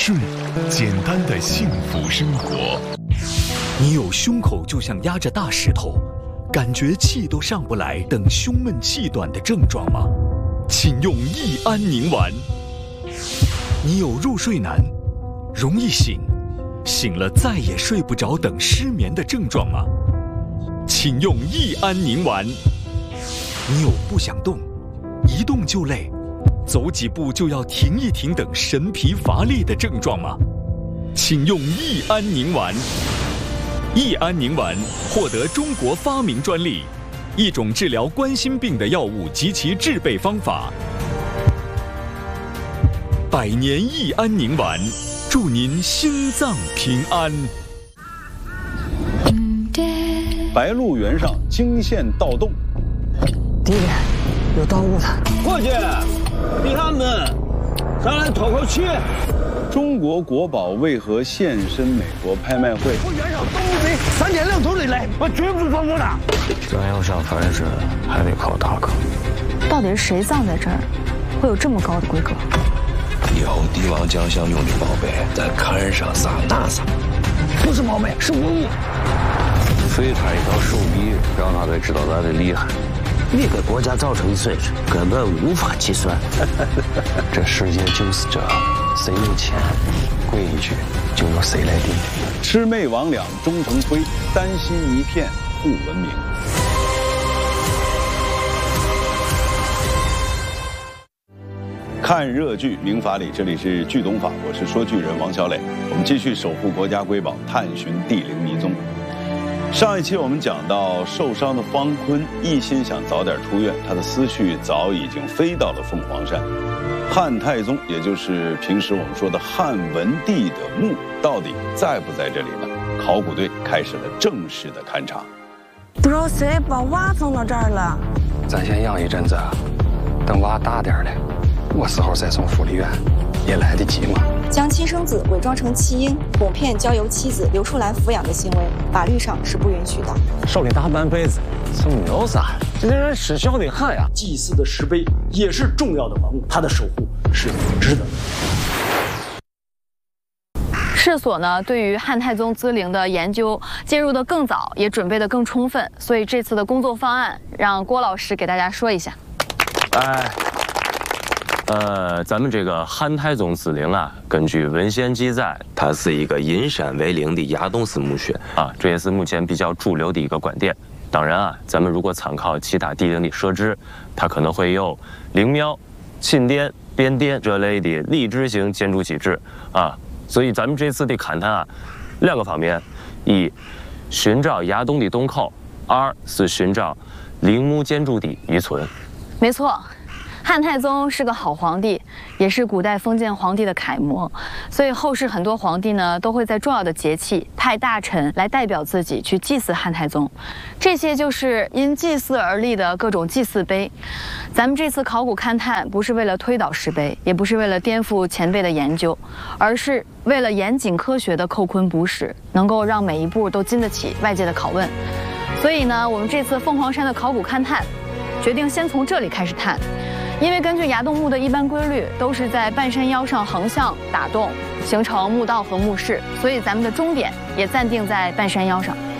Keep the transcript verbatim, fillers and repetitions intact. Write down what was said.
顺，简单的幸福生活。 你有胸口就像压着大石头，感觉气都上不来等胸闷气短的症状吗？请用益安宁丸。你有入睡难，容易醒，醒了再也睡不着等失眠的症状吗？请用益安宁丸。你有不想动，一动就累，走几步就要停一停等神疲乏力的症状吗？请用益安宁丸。益安宁丸获得中国发明专利，一种治疗冠心病的药物及其制备方法。百年益安宁丸，祝您心脏平安。 白鹿原上惊现盗洞， 弟弟，有盗墓的。 伙计，你看们，上来透口气。 中国国宝为何现身美国拍卖会？ 我原上盗墓贼三天两头的来，我绝不放过他。 咱要想翻身，还得靠大哥。 到底是谁葬在这儿，会有这么高的规格？ 以后帝王将相用的宝贝，在坎上撒大撒。 不是宝贝，是文物。 废他一条手臂，让他才知道咱的厉害。 你给国家造成的损失根本无法计算。 这世界就是这，谁有钱，规矩就由谁来定。 魑魅魍魉终成灰，丹心一片不闻名。看热剧明法理，这里是剧懂法，我是说剧人王小磊。我们继续守护国家瑰宝，探寻帝陵迷踪。上一期我们讲到，受伤的方坤一心想早点出院，他的思绪早已经飞到了凤凰山。汉太宗，也就是平时我们说的汉文帝的墓，到底在不在这里呢？考古队开始了正式的勘察。 不知道谁把娃放到这儿了。 咱先养一阵子，等娃大点了，我时候再送福利院，也来得及嘛。 将亲生子伪装成弃婴，哄骗交由妻子刘淑兰抚养的行为，法律上是不允许的。 受了大半辈子，这没啥，这些人耻笑的很呀。 祭祀的石碑也是重要的文物，它的守护是值得的。 世所呢，对于汉太宗资陵的研究介入的更早，也准备的更充分，所以这次的工作方案让郭老师给大家说一下。 哎。呃，咱们这个汉太宗资陵啊，根据文献记载，它是一个阴山为陵的崖洞式墓穴啊，这也是目前比较主流的一个观点。当然啊，咱们如果参考其他帝陵的设置，它可能会有陵庙、寝殿、便殿这类的立制型建筑机制啊。所以咱们这次的勘探啊，两个方面：一，寻找崖洞的洞口；二是寻找陵墓建筑的遗存。 没错。汉太宗是个好皇帝，也是古代封建皇帝的楷模，所以后世很多皇帝呢都会在重要的节气派大臣来代表自己去祭祀汉太宗，这些就是因祭祀而立的各种祭祀碑。咱们这次考古勘探不是为了推倒石碑，也不是为了颠覆前辈的研究，而是为了严谨科学的扣坤补史，能够让每一步都经得起外界的拷问。所以呢，我们这次凤凰山的考古勘探决定先从这里开始探。因为根据崖洞墓的一般规律，都是在半山腰上横向打洞，形成墓道和墓室，所以咱们的终点也暂定在半山腰上。